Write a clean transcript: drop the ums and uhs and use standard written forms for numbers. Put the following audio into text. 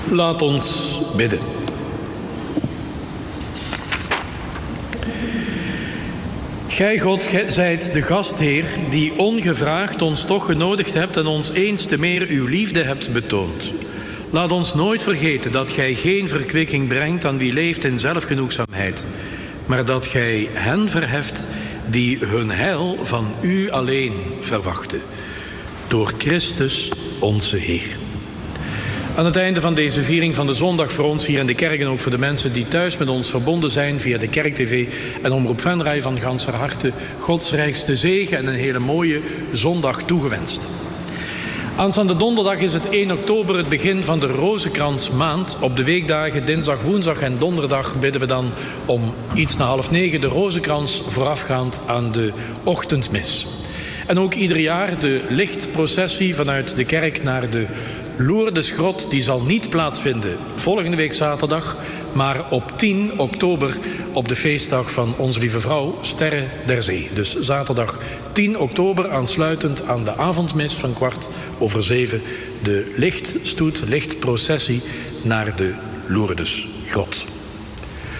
Laat ons bidden. Gij, God, gij zijt de gastheer die ongevraagd ons toch genodigd hebt en ons eens te meer uw liefde hebt betoond. Laat ons nooit vergeten dat gij geen verkwikking brengt aan wie leeft in zelfgenoegzaamheid, maar dat gij hen verheft die hun heil van u alleen verwachten. Door Christus onze Heer. Aan het einde van deze viering van de zondag voor ons hier in de kerk en ook voor de mensen die thuis met ons verbonden zijn via de Kerk-TV en Omroep Venray van ganser harte Gods rijkste zegen en een hele mooie zondag toegewenst. Aanstaande donderdag is het 1 oktober het begin van de Rozenkransmaand. Op de weekdagen dinsdag, woensdag en donderdag bidden we dan om iets na 8:30 de rozenkrans voorafgaand aan de ochtendmis. En ook ieder jaar de lichtprocessie vanuit de kerk naar de Lourdesgrot, die zal niet plaatsvinden volgende week zaterdag, maar op 10 oktober op de feestdag van Onze Lieve Vrouw, Sterre der Zee. Dus zaterdag 10 oktober, aansluitend aan de avondmis van 6:15, de lichtstoet, lichtprocessie naar de Lourdesgrot.